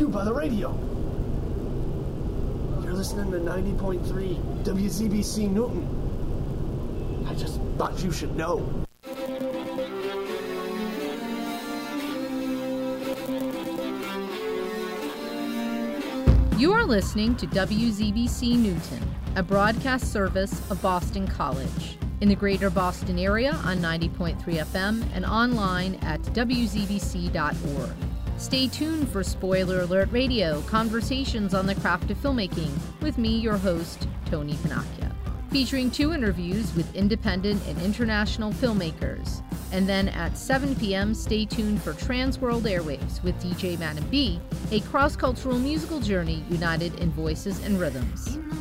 you by the radio. You're listening to 90.3 WZBC Newton. I just thought you should know. You are listening to WZBC Newton, a broadcast service of Boston College, in the greater Boston area on 90.3 FM and online at wzbc.org. Stay tuned for Spoiler Alert Radio, conversations on the craft of filmmaking, with me, your host, Tony Panacchia, featuring 2 interviews with independent and international filmmakers. And then at 7 p.m., stay tuned for Transworld Airwaves with DJ Madam B, a cross-cultural musical journey united in voices and rhythms.